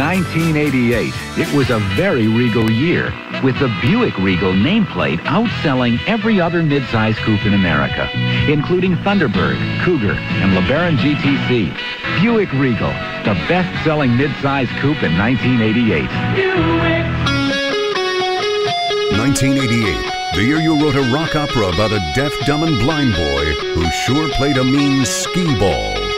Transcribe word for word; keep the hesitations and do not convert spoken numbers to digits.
nineteen eighty-eight, it was a very Regal year, with the Buick Regal nameplate outselling every other midsize coupe in America, including Thunderbird, Cougar, and LeBaron G T C. Buick Regal, the best-selling midsize coupe in nineteen eighty-eight. Buick. nineteen eighty-eight, the year you wrote a rock opera about a deaf, dumb, and blind boy who sure played a mean skee ball.